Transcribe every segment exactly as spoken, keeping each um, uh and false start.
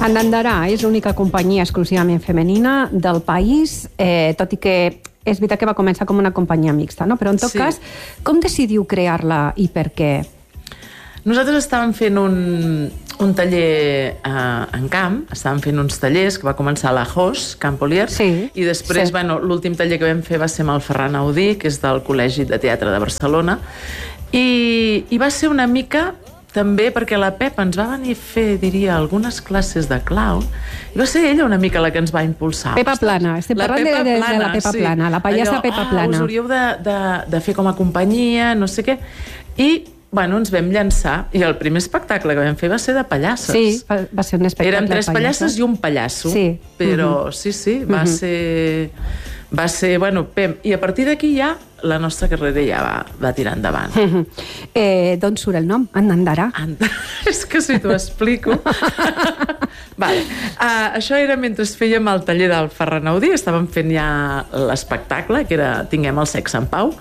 Andandarà és l'única companyia exclusivament femenina del país, eh, tot i que és veritat que va començar com una companyia mixta, no? Però en tot Sí. cas, com decidiu crear-la i per què? Nosaltres estàvem fent un, un taller eh, en camp, estàvem fent uns tallers que va començar a la Jos, Camp Polier, Sí, i després sí. bueno, l'últim taller que vam fer va ser amb el Ferran Audí, que és del Col·legi de Teatre de Barcelona, i, i va ser una mica també perquè la Pep ens va venir a fer, diria, algunes classes de clown, i va ser ella una mica la que ens va impulsar. Pepa Plana, estem La parlant de, Pepa de, de Plana, la Pepa sí. Plana, la pallassa Allò, Pepa ah, Plana. us hauríeu de, de, de fer com a companyia, no sé què, i bueno, ens vam llançar, i el primer espectacle que vam fer va ser de pallasses. Sí, va, va ser un espectacle. Eren tres de pallasses i un pallasso. Sí. Però Uh-huh. sí, sí, va uh-huh. ser... Va ser, bueno, pem. I a partir d'aquí ja la nostra carrera ja va, va tirar endavant. Uh-huh. Eh, D'on surt el nom? Andandarà. And... És que si t'ho explico... vale. uh, això era mentre fèiem el taller del Ferran Audí, estàvem fent ja l'espectacle, que era Tinguem el sexe en pau,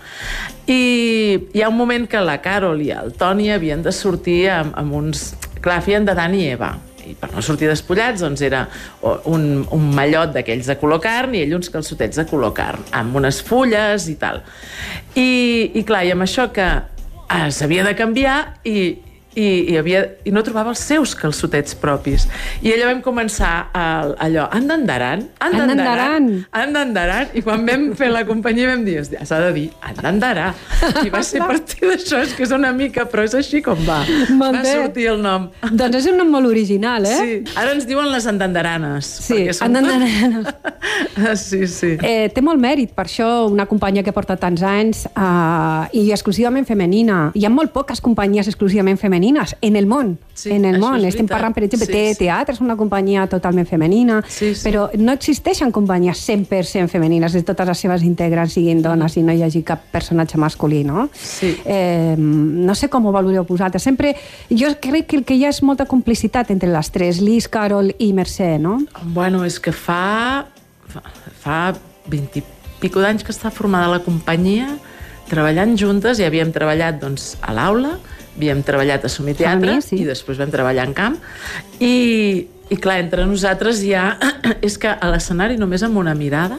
i hi ha un moment que la Carol i el Toni havien de sortir amb, amb uns... Clar, feien de Dan i Eva, i per no sortir despullats, doncs era un, un mallot d'aquells de color carn i ell uns calçotets de color carn, amb unes fulles i tal. I, i clar, i amb això que eh, s'havia de canviar i, i, i, havia, i no trobava els seus calçotets propis. I allò vam començar a, allò, andandaran, andandaran, andandaran, i quan vam fer la companyia vam dir, ja s'ha de dir, andandarà. I va ser a partir d'això, és que és una mica, però és així com va. Molt Va bé. sortir el nom. Doncs és un nom molt original, eh? Sí. Ara ens diuen les andandaranes. Sí, som... andandaranes. sí, sí. Eh, té molt mèrit, per això, una companyia que porta tants anys eh, i exclusivament femenina. Hi ha molt poques companyies exclusivament femenines en el món. Sí, en el això món. és Estem veritat. parlant, per exemple, Sí, T sí. Teatre és una companyia totalment femenina, Sí, sí. però no existeixen companyies cent per cent femenines, de totes les seves integrants siguin dones i no hi hagi cap personatge masculí, no? Sí. Eh, no sé com ho valoreu vosaltres. Sempre, jo crec que el que hi ha és molta complicitat entre les tres, Lis, Carol i Mercè, no? Bueno, és que fa, fa, fa vint i pico d'anys que està formada la companyia, treballant juntes, i havíem treballat doncs, a l'aula, havíem treballat a Somni Teatre, A mi, sí. i després vam treballar en camp, i, i clar, entre nosaltres ja és que a l'escenari només amb una mirada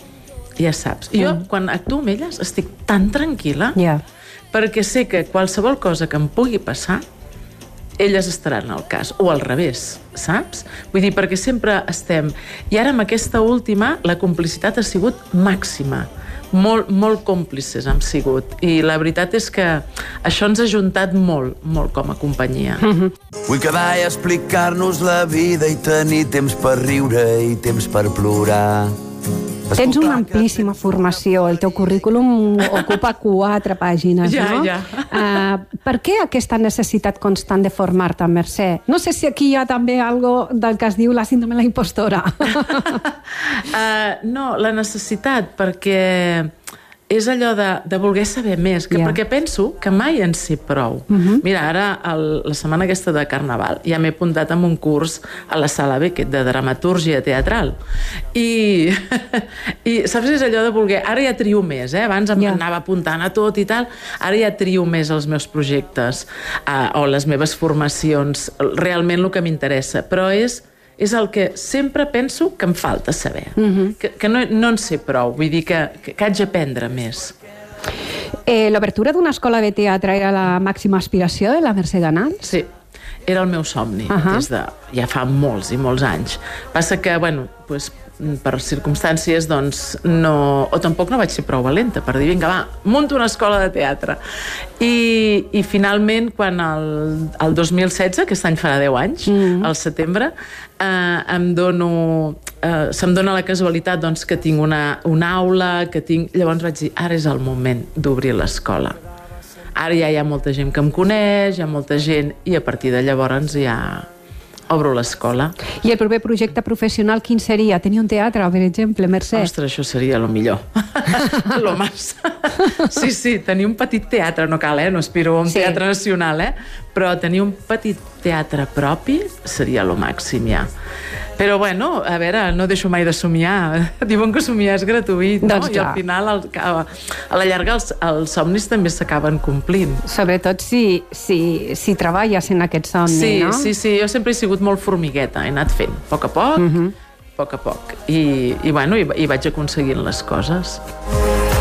ja saps. Jo, Mm. quan actuo amb elles, estic tan tranquil·la, Ja. perquè sé que qualsevol cosa que em pugui passar, elles estaran al cas, o al revés, saps? Vull dir, perquè sempre estem... I ara amb aquesta última, la complicitat ha sigut màxima. Molt, molt còmplices hem sigut. I la veritat és que això ens ha ajuntat molt, molt com a companyia. Vull quedar i explicar-nos la vida i tenir temps per riure i temps per plorar. Tens una amplíssima formació, el teu currículum ocupa quatre pàgines, Ja, no? ja. Uh, per què aquesta necessitat constant de formar-te, Mercè? No sé si aquí hi ha també algo del que es diu la síndrome de la impostora. uh, no, la necessitat, perquè és allò de, de voler saber més, que, Ja. perquè penso que mai en sé prou. Mhm. Mira, ara, el, la setmana aquesta de Carnaval, ja m'he apuntat en un curs a la Sala Beckett de dramatúrgia teatral. I, i saps, és allò de voler... Ara ja trio més, eh? Abans em Ja. anava apuntant a tot i tal. Ara ja trio més els meus projectes uh, o les meves formacions, realment el que m'interessa. Però és... és el que sempre penso que em falta saber. Mhm. que, que no, no en sé prou, vull dir que, que, que haig d'aprendre més. Eh, L'obertura d'una escola de teatre era la màxima aspiració de la Mercè Ganals? Sí, era el meu somni, Ahà. des de ja fa molts i molts anys. Passa que, bueno, doncs, per circumstàncies, doncs, no... O tampoc no vaig ser prou valenta per dir, vinga, va, munto una escola de teatre. I, i finalment, quan el, el dos mil setze, aquest any farà deu anys, Mm. al setembre, eh, em dono... Eh, se'm dona la casualitat doncs, que tinc una, una aula, que tinc... Llavors vaig dir, ara és el moment d'obrir l'escola. Ara ja hi ha molta gent que em coneix, hi ha molta gent, i a partir de llavors ja obro l'escola. I el proper projecte professional quin seria? Tenir un teatre, per exemple, Mercè? Ostres, això seria lo millor. Lo más. Sí, sí, tenir un petit teatre, no cal, eh? No aspiro a un Sí. teatre nacional, eh? Però tenir un petit teatre propi seria lo màxim, ja. Però, bueno, a veure, no deixo mai de somiar. Diuen que somiar és gratuït, no? Doncs I al final, el, a la llarga, els, els somnis també s'acaben complint. Sobretot si, si, si treballes en aquest somni, sí, no? Sí, sí, jo sempre he sigut molt formigueta, he anat fent, a poc a poc, uh-huh. a poc a poc. I, i bueno, i, i vaig aconseguint les coses.